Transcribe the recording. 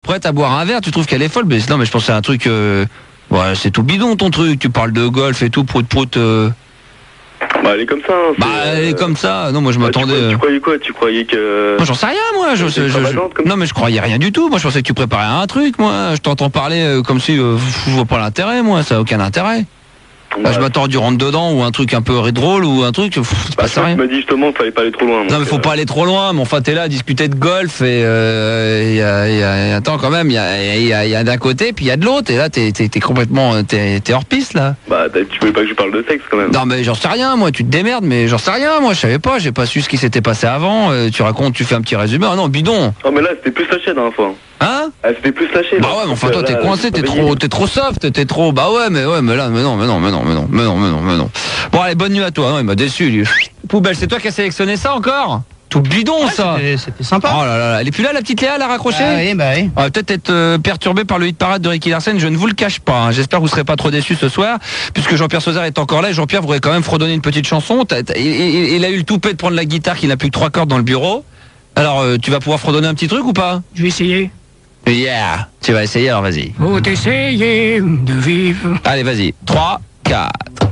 prête à boire un verre, tu trouves qu'elle est folle? Mais non, mais je pense que c'est un truc... Ouais, c'est tout bidon ton truc, tu parles de golf et tout, prout. Bah elle est comme ça. Hein, bah elle est comme ça, non moi je m'attendais... Tu croyais quoi? Tu croyais que... Moi j'en sais rien moi, non mais je croyais rien du tout, moi je pensais que tu préparais un truc moi, je t'entends parler comme si je vois pas l'intérêt moi, ça a aucun intérêt. Bah, je m'attends du rentre dedans ou un truc un peu drôle ou un truc, c'est pas ça rien. Tu m'as dit justement qu'il fallait pas aller trop loin. Non mais faut pas aller trop loin, mais enfin t'es là à discuter de golf et attends quand même, il y a d'un côté puis il y a de l'autre et là t'es complètement t'es hors piste là. Bah tu voulais pas que je parle de sexe quand même. Non mais j'en sais rien moi, tu te démerdes mais j'en sais rien moi, je savais pas, j'ai pas su ce qui s'était passé avant, tu racontes, tu fais un petit résumé, ah non bidon. Oh mais là c'était plus lâché la dernière fois. Hein? Elle s'était plus lâchée. Bah ouais mais enfin toi t'es coincé, t'es trop soft, t'es trop... Bah ouais mais là, mais non. Bon allez, bonne nuit à toi, non il m'a déçu lui. Poubelle, c'est toi qui as sélectionné ça encore? Tout bidon ça. C'était sympa. Oh là là, elle est plus là la petite Léa, elle a raccroché? Oui. On va peut-être être perturbé par le hit parade de Ricky Larsen, je ne vous le cache pas, hein. J'espère que vous serez pas trop déçus ce soir, puisque Jean-Pierre Sauzard est encore là, et Jean-Pierre voudrait quand même fredonner une petite chanson. Il a eu le toupet de prendre la guitare, qu'il n'a plus que 3 cordes dans le bureau. Alors tu vas pouvoir fredonner un petit truc ou pas? Je vais essayer. Yeah, tu vas essayer alors vas-y. Faut essayer de vivre. Allez vas-y, 3, 4...